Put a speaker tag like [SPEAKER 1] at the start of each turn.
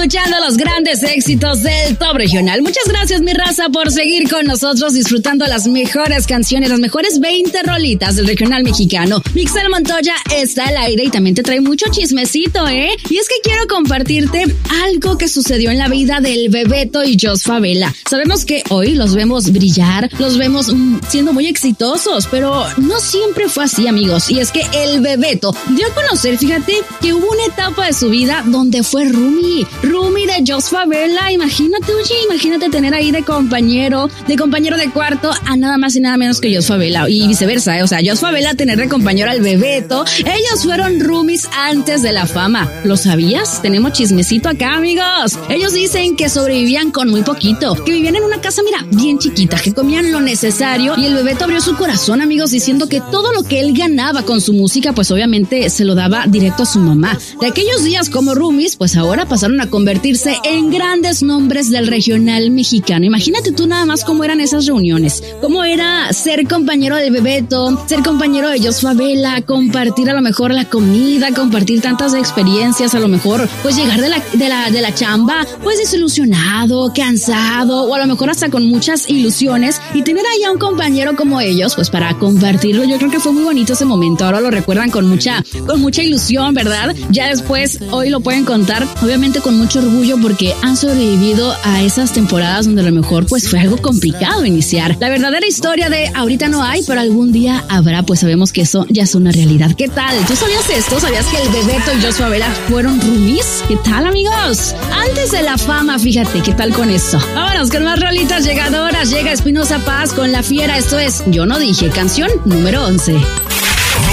[SPEAKER 1] escuchando los grandes éxitos del top regional. Muchas gracias, mi raza, por seguir con nosotros disfrutando las mejores canciones, las mejores 20 rolitas del regional mexicano. Mixel Montoya está al aire y también te trae mucho chismecito, ¿eh? Y es que quiero compartirte algo que sucedió en la vida del Bebeto y Jos Favela. Sabemos que hoy los vemos brillar, los vemos siendo muy exitosos, pero no siempre fue así, amigos. Y es que el Bebeto dio a conocer, fíjate, que hubo una etapa de su vida donde fue roomie de Jos Favela. Imagínate, oye, imagínate tener ahí de compañero de cuarto a nada más y nada menos que Jos Favela, y viceversa, ¿eh? O sea, Jos Favela tener de compañero al Bebeto. Ellos fueron roomies antes de la fama. ¿Lo sabías? Tenemos chismecito acá, amigos. Ellos dicen que sobrevivían con muy poquito, que vivían en una casa, mira, bien chiquita, que comían lo necesario, y el Bebeto abrió su corazón, amigos, diciendo que todo lo que él ganaba con su música, pues obviamente se lo daba directo a su mamá. De aquellos días como roomies, pues ahora pasaron a convertirse en grandes nombres del regional mexicano. Imagínate tú nada más cómo eran esas reuniones, cómo era ser compañero del Bebeto, ser compañero de Jos Favela, compartir a lo mejor la comida, compartir tantas experiencias, a lo mejor pues llegar de la chamba pues desilusionado, cansado, o a lo mejor hasta con muchas ilusiones, y tener ahí a un compañero como ellos pues para compartirlo. Yo creo que fue muy bonito ese momento. Ahora lo recuerdan con mucha ilusión, ¿verdad? Ya después hoy lo pueden contar obviamente con mucho orgullo, porque han sobrevivido a esas temporadas donde a lo mejor pues fue algo complicado iniciar. La verdadera historia de ahorita no hay, pero algún día habrá, pues sabemos que eso ya es una realidad. ¿Qué tal? ¿Tú sabías esto? ¿Sabías que el Bebeto y Jos Favela fueron roomies? ¿Qué tal, amigos? Antes de la fama, fíjate, ¿qué tal con eso? Vámonos con más rolitas llegadoras. Llega Espinosa Paz con La Fiera. Esto es Yo No Dije, canción número 11.